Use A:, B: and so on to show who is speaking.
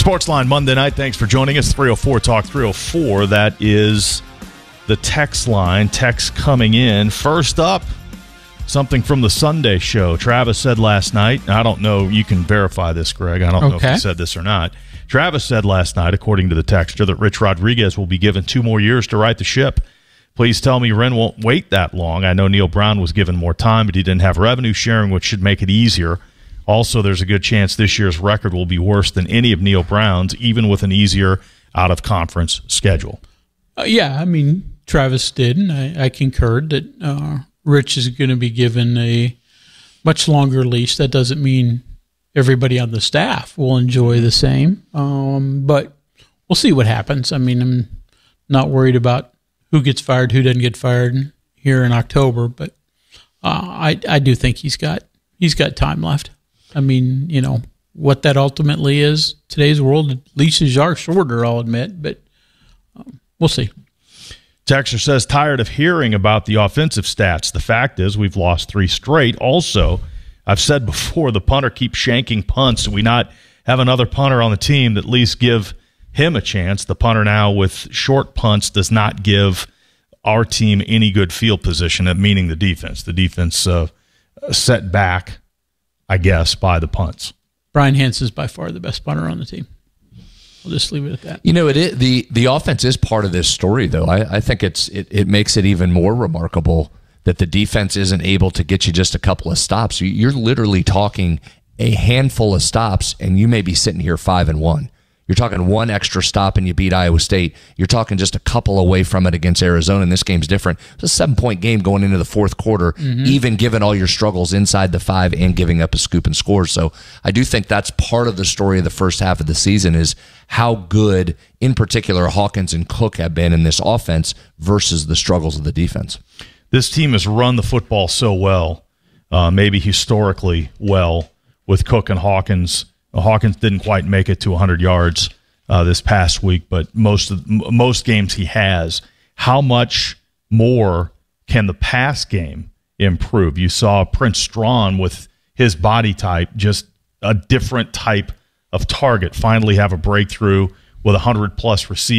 A: Sportsline Monday night. Thanks for joining us. 304 Talk 304. That is the text line. Text coming in. First up, something from the Sunday show. Travis said last night, I don't know, you can verify this, Greg. I don't know if he said this or not. Travis said last night, according to the texter, that Rich Rodriguez will be given 2 more years to right the ship. Please tell me Wren won't wait that long. I know Neil Brown was given more time, but he didn't have revenue sharing, which should make it easier. Also, there's a good chance this year's record will be worse than any of Neil Brown's, even with an easier out-of-conference schedule.
B: Yeah, I mean, Travis did, and I concurred that Rich is going to be given a much longer leash. That doesn't mean everybody on the staff will enjoy the same, but we'll see what happens. I mean, I'm not worried about who gets fired, who doesn't get fired here in October, but I do think he's got time left. I mean, you know, what that ultimately is, today's world, leashes are shorter, I'll admit, but we'll see.
A: Texter says, tired of hearing about the offensive stats. The fact is we've lost 3 straight. Also, I've said before, the punter keeps shanking punts. Do we not have another punter on the team that at least give him a chance? The punter now with short punts does not give our team any good field position, meaning the defense. The defense set back, I guess, by the punts.
B: Brian Hance is by far the best punter on the team. We'll just leave it at that.
C: You know, the offense is part of this story, though. I think it makes it even more remarkable that the defense isn't able to get you just a couple of stops. You're literally talking a handful of stops, and you may be sitting here 5-1. You're talking 1 extra stop and you beat Iowa State. You're talking just a couple away from it against Arizona, and this game's different. It's a 7-point game going into the fourth quarter, even given all your struggles inside the 5 and giving up a scoop and score. So I do think that's part of the story of the first half of the season is how good, in particular, Hawkins and Cook have been in this offense versus the struggles of the defense.
A: This team has run the football so well, maybe historically well, with Cook and Hawkins. Hawkins didn't quite make it to 100 yards this past week, but most games he has. How much more can the pass game improve? You saw Prince Strawn with his body type, just a different type of target, finally have a breakthrough with 100-plus receiving.